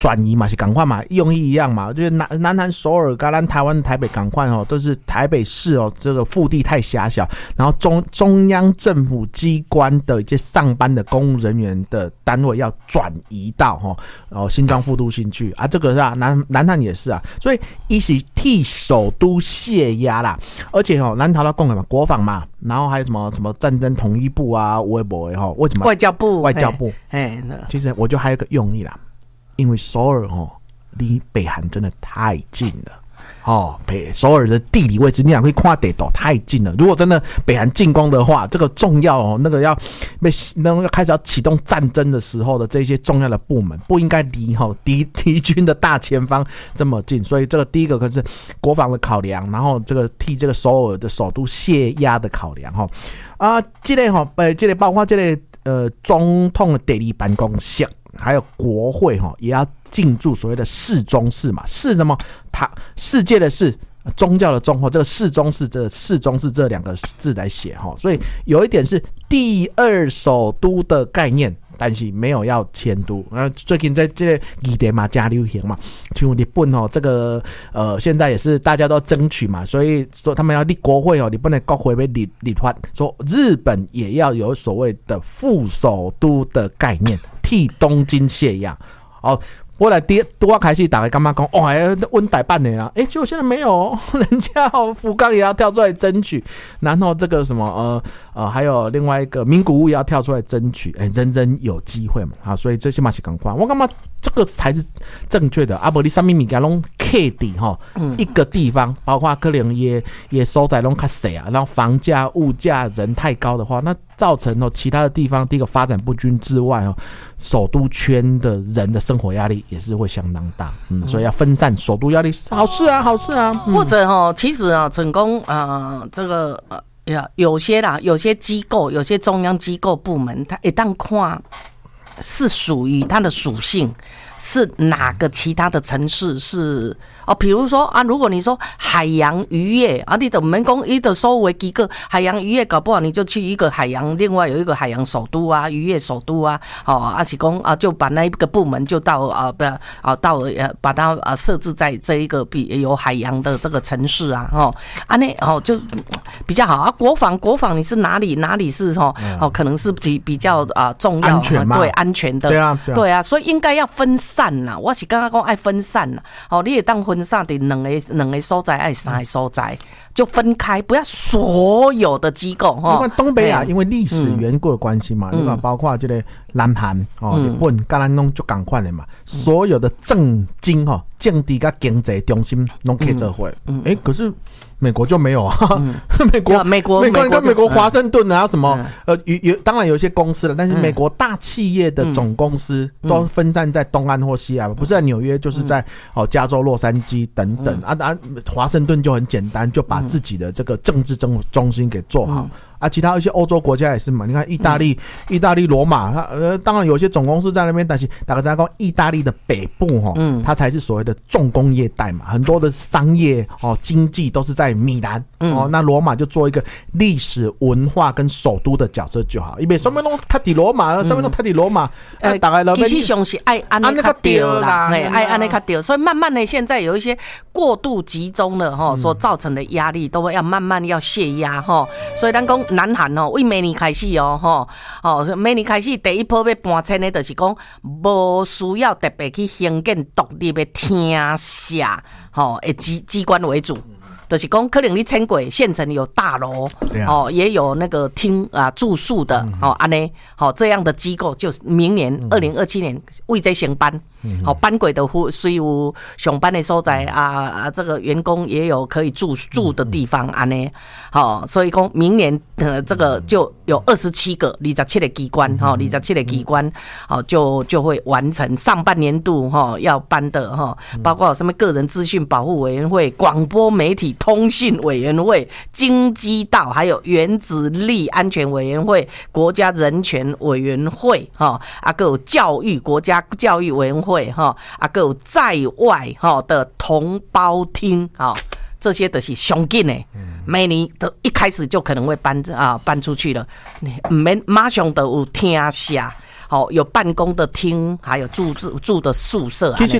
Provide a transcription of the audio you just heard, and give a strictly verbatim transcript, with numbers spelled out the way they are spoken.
转移嘛，是赶快嘛，用意一样嘛，就是南南韩首尔跟咱台湾台北赶快哦，都是台北市哦，这个腹地太狭小，然后中中央政府机关的一些上班的公务人员的单位要转移到哦哦新庄副都心去啊，这个是啊，南南韩也是啊，所以一起替首都泄压啦，而且哦，南投到共嘛，国防嘛，然后还有什么什么战争统一部啊，微博哈，为什么外交部外交部？ 哎， 其实我觉得还有一个用意啦。因为首尔哦，离北韩真的太近了哦，北首尔的地理位置，你想会看地图太近了。如果真的北韩进攻的话，这个重要哦，那个要被那个开始要启动战争的时候的这些重要的部门，不应该离哈敌敌军的大前方这么近。所以这个第一个可是国防的考量，然后这个替这个首尔的首都泄压的考量哈啊，这个哈呃，这个包括这个呃总统的第二办公室。还有国会也要进驻所谓的世宗寺嘛，世什么？它世界的世，宗教的宗，这个世宗寺，这世宗寺这两个字来写，所以有一点是第二首都的概念。但是没有要迁都，呃，最近在这个议题嘛加流行嘛，像日本哦，这个呃现在也是大家都争取嘛，所以说他们要立国会哦，日本的国会要立立法，说日本也要有所谓的副首都的概念，替东京泄压哦。我来第多开始打开干嘛讲哦，还温台办的啊，哎、欸，结果现在没有、哦，人家哦福冈也要跳出来争取，然后这个什么呃呃，还有另外一个名古屋也要跳出来争取，哎、欸，人人有机会嘛，啊，所以这些嘛是赶快，我干嘛这个才是正确的，啊，不然你上面物件拢刻底哈，一个地方，包括可能也也所在拢较小啊，然后房价、物价、人太高的话，那造成哦其他的地方第一个发展不均之外哦，首都圈的人的生活压力也是会相当大，嗯，所以要分散首都压力，好事啊，好事啊。嗯、 或者哦，其实啊，成功呃，这个呃，有些啦，有些机构，有些中央机构部门，它一旦看是属于它的属性。是哪个其他的城市是哦？比如说啊，如果你说海洋渔业啊，你的门工一的收为几个海洋渔业，搞不好你就去一个海洋，另外有一个海洋首都啊，渔业首都啊，哦，阿喜公啊，就把那一个部门就到啊不啊到呃把它啊设置在这一个比有海洋的这个城市啊，哦啊那哦就比较好啊。国防国防你是哪里哪里是哦哦可能是比比较啊重要， 安全嘛， 对安全的， 对啊对啊， 对啊，所以应该要分散啦，我是刚刚讲爱分散啦。哦，你也当分散的两个两个所在，爱三个所在就分开，不要所有的机构哈。 你看东北亚，因为历史缘故的关系嘛，你看包括这个南韩哦，日本、跟咱拢就同款的嘛，所有的政经哈、政治跟经济中心拢可以做伙。哎，可是。美国就没有啊，嗯、美国美国美国跟美国华盛顿啊什么、嗯、呃有有当然有一些公司了，但是美国大企业的总公司都分散在东岸或西岸，不是在纽约就是在哦加州洛杉矶等等、嗯、啊啊华盛顿就很简单，就把自己的这个政治中中心给做好。嗯啊，其他一些欧洲国家也是嘛，你看意大利，嗯、意大利罗马，它呃当然有些总公司在那边，但是大家知道，意大利的北部哈，嗯，它才是所谓的重工业带嘛，很多的商业哦经济都是在米兰、嗯、哦，那罗马就做一个历史文化跟首都的角色就好，因为上面弄塔底罗马，上面弄塔底罗马，呃，大概其实上是爱安那较对啦，哎，爱安那较对，所以慢慢的现在有一些过度集中了哈，所造成的压力都要慢慢要泄压哈，所以咱讲。南韩哦，为明年开始哦，吼哦，明年开始第一波要搬迁的，就是讲无需要特别去兴建独立的厅舍，吼，以机机关为主。就是讲，可能你迁过县城有大楼、啊，哦，也有那个厅啊住宿的，嗯、哦，安尼，好、哦、这样的机构，就明年二零二七年为这升班，好、嗯、班轨的户虽有上班的所在啊啊，这个员工也有可以住住的地方，安尼，好，所以讲明年呃这个就有二十七个、二十七个机关，哈、哦，二十七个机关，好、哦、就就会完成上半年度哈、哦、要搬的哈、哦，包括什么个人资讯保护委员会、广播媒体。通信委员会、经济道，还有原子力安全委员会、国家人权委员会，哈，啊，还有教育国家教育委员会，哈，啊，还有在外哈的同胞厅，哈，这些都是上紧的，每年都一开始就可能会搬啊搬出去了，你唔免马上都有听下。 好有办公的厅，还有住住住的宿舍。 其实